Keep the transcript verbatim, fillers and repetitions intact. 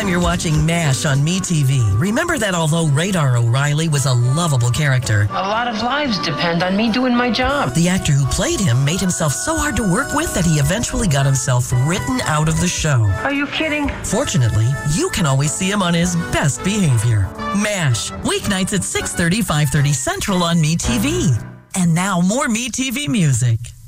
time you're watching MASH on MeTV, remember that although Radar O'Reilly was a lovable character, a lot of lives depend on me doing my job. The actor who played him made himself so hard to work with that he eventually got himself written out of the show. Are you kidding? Fortunately, you can always see him on his best behavior. MASH, weeknights at six thirty, five thirty Central on MeTV. And now more MeTV music.